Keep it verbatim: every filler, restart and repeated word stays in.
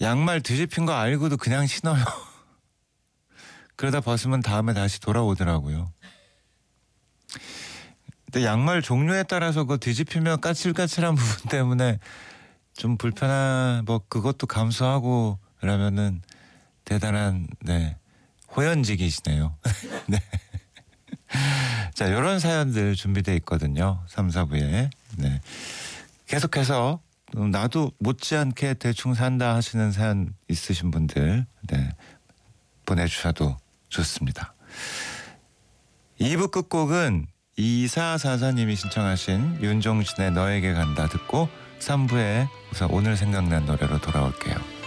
양말 뒤집힌 거 알고도 그냥 신어요. 그러다 벗으면 다음에 다시 돌아오더라고요. 근데 양말 종류에 따라서 그 뒤집히면 까칠까칠한 부분 때문에 좀 불편한 뭐 그것도 감수하고 그러면은 대단한 네 호연직이시네요. 네. 자, 이런 사연들 준비돼 있거든요. 삼, 사부에. 네. 계속해서 나도 못지않게 대충 산다 하시는 사연 있으신 분들 네. 보내주셔도 좋습니다. 이 부 끝곡은 이사사사님이 신청하신 윤종신의 너에게 간다 듣고 삼 부에 우선 오늘 생각난 노래로 돌아올게요.